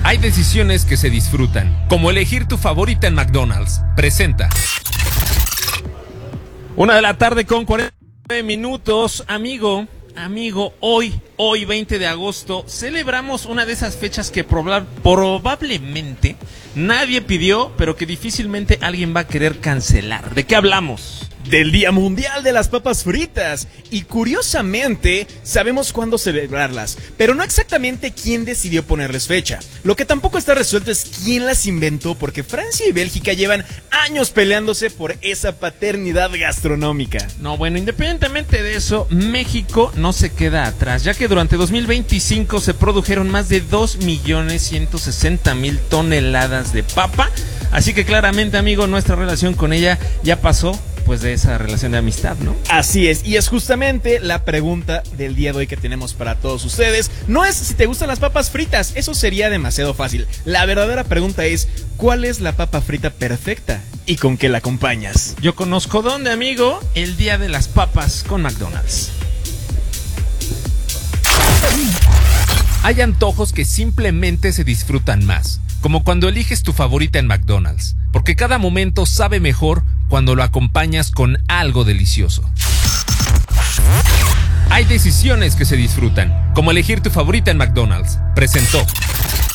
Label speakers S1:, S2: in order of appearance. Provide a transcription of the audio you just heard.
S1: Hay decisiones que se disfrutan, como elegir tu favorita en McDonald's. Presenta. 1:00 con 49 minutos. Amigo, hoy 20 de agosto, celebramos una de esas fechas que probablemente nadie pidió, pero que difícilmente alguien va a querer cancelar. ¿De qué hablamos?
S2: Del Día Mundial de las Papas Fritas. Y curiosamente, sabemos cuándo celebrarlas, pero no exactamente quién decidió ponerles fecha. Lo que tampoco está resuelto es quién las inventó, porque Francia y Bélgica llevan años peleándose por esa paternidad gastronómica.
S1: No, bueno, independientemente de eso, México no se queda atrás, ya que durante 2025 se produjeron más de 2.160.000 toneladas de papa. Así que claramente, amigo, nuestra relación con ella ya pasó pues de esa relación de amistad, ¿no?
S2: Así es, y es justamente la pregunta del día de hoy que tenemos para todos ustedes. No es si te gustan las papas fritas, eso sería demasiado fácil. La verdadera pregunta es, ¿cuál es la papa frita perfecta y con qué la acompañas?
S1: Yo conozco dónde, amigo, el Día de las Papas con McDonald's. Hay antojos que simplemente se disfrutan más, como cuando eliges tu favorita en McDonald's, porque cada momento sabe mejor cuando lo acompañas con algo delicioso. Hay decisiones que se disfrutan, como elegir tu favorita en McDonald's. Presentó.